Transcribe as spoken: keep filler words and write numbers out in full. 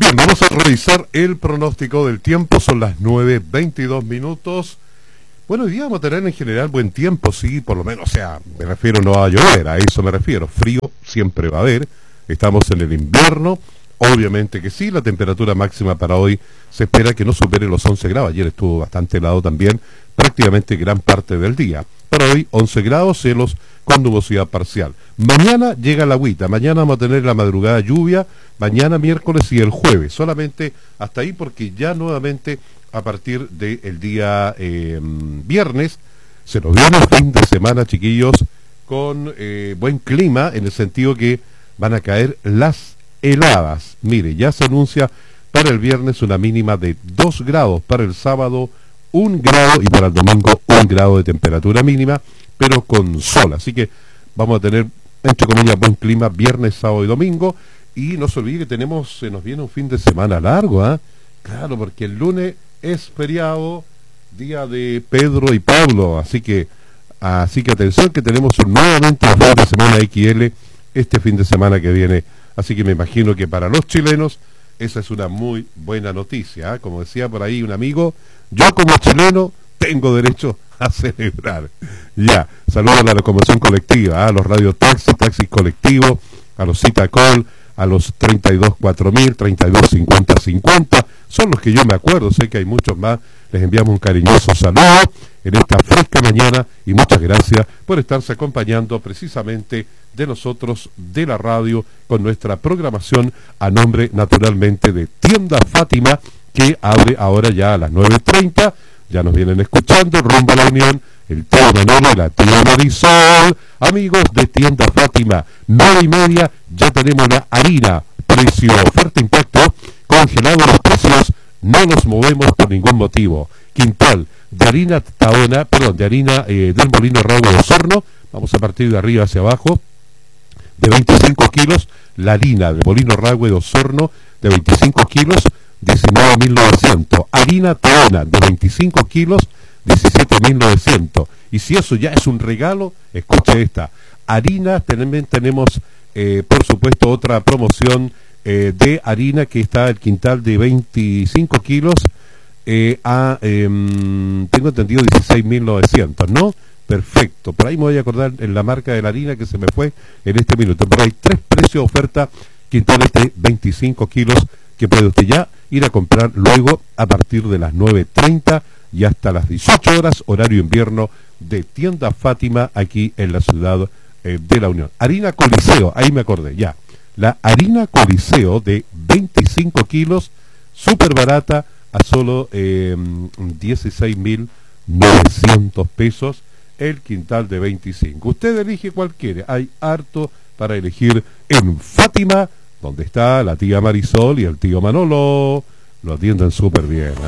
Bien, vamos a revisar el pronóstico del tiempo. Son las nueve veintidós minutos. Bueno, hoy día vamos a tener en general buen tiempo, sí, por lo menos, o sea, me refiero no a llover, a eso me refiero. Frío siempre va a haber, estamos en el invierno, obviamente que sí. La temperatura máxima para hoy se espera que no supere los once grados. Ayer estuvo bastante helado también, prácticamente gran parte del día. Para hoy, once grados, cielos con nubosidad parcial. Mañana llega la agüita, mañana vamos a tener la madrugada lluvia, mañana miércoles y el jueves, solamente hasta ahí, porque ya nuevamente a partir del día eh, viernes se nos viene el fin de semana, chiquillos, con eh, buen clima, en el sentido que van a caer las heladas. Mire, ya se anuncia para el viernes una mínima de dos grados, para el sábado un grado y para el domingo un grado de temperatura mínima, pero con sol. Así que vamos a tener, entre comillas, buen clima viernes, sábado y domingo. Y no se olvide que tenemos, se nos viene un fin de semana largo, ¿ah? ¿eh? Claro, porque el lunes es feriado, día de Pedro y Pablo. Así que, así que atención, que tenemos un, nuevamente un fin de semana equis ele este fin de semana que viene. Así que me imagino que para los chilenos esa es una muy buena noticia, ¿eh? Como decía por ahí un amigo, yo como chileno tengo derecho a celebrar. Ya, saludos a la locomoción colectiva, a los radiotaxis, taxis colectivos, a los Citacol, a los treinta y dos cuatro mil, treinta y dos cincuenta cincuenta, son los que yo me acuerdo, sé que hay muchos más. Les enviamos un cariñoso saludo en esta fresca mañana y muchas gracias por estarse acompañando precisamente de nosotros, de la radio, con nuestra programación, a nombre naturalmente de Tienda Fátima, que abre ahora ya a las nueve treinta. Ya nos vienen escuchando, rumbo a la Unión, el tío Manolo y la tía Marisol. Amigos de Tienda Fátima, nueve y media, ya tenemos la harina, precio, oferta, impacto, congelado los precios, no nos movemos por ningún motivo. Quintal de harina Taona, perdón, de harina eh, del Molino Ragüe de Osorno, vamos a partir de arriba hacia abajo, de veinticinco kilos, la harina del Molino Ragüe de Osorno, de veinticinco kilos, diecinueve mil novecientos. Harina Taona de veinticinco kilos, diecisiete mil novecientos. Y si eso ya es un regalo, escuche esta. Harina, también tenemos, eh, por supuesto, otra promoción eh, de harina, que está el quintal de veinticinco kilos eh, a, eh, tengo entendido, dieciséis mil novecientos, ¿no? Perfecto. Por ahí me voy a acordar en la marca de la harina que se me fue en este minuto. Pero hay tres precios de oferta, quintales de veinticinco kilos, que puede usted ya ir a comprar luego a partir de las nueve treinta y hasta las dieciocho horas, horario invierno de Tienda Fátima, aquí en la ciudad eh, de la Unión. Harina Coliseo, ahí me acordé, ya. La harina Coliseo de veinticinco kilos, súper barata, a solo eh, dieciséis mil novecientos pesos, el quintal de veinticinco. Usted elige cuál quiere, hay harto para elegir en Fátima, donde está la tía Marisol y el tío Manolo. Lo atienden súper bien,